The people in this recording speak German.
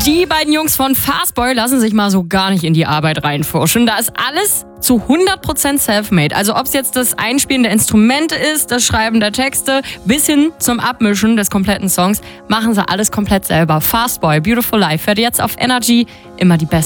Die beiden Jungs von Fastboy lassen sich mal so gar nicht in die Arbeit reinforschen. Da ist alles zu 100% self-made. Also ob es jetzt das Einspielen der Instrumente ist, das Schreiben der Texte, bis hin zum Abmischen des kompletten Songs, machen sie alles komplett selber. Fastboy, Beautiful Life, hört jetzt auf Energy, immer die beste